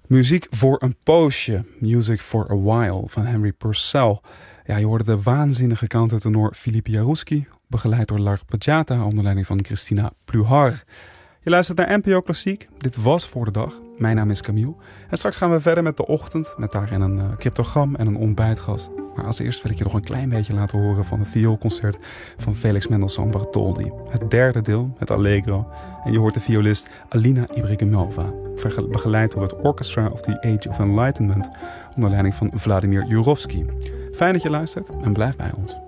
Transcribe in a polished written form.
Muziek voor een poosje. Music for a While van Henry Purcell. Ja, je hoorde de waanzinnige countertenor Philippe Jarouski, begeleid door l'arpeggiata onder leiding van Christina Pluhar. Je luistert naar NPO Klassiek. Dit was Voor de Dag. Mijn naam is Camille. En straks gaan we verder met de ochtend, met daarin een cryptogram en een ontbijtgast. Maar als eerst wil ik je nog een klein beetje laten horen van het vioolconcert van Felix Mendelssohn Bartholdy. Het derde deel, het Allegro. En je hoort de violist Alina Ibragimova, begeleid door het Orchestra of the Age of Enlightenment onder leiding van Vladimir Jurovsky. Fijn dat je luistert en blijf bij ons.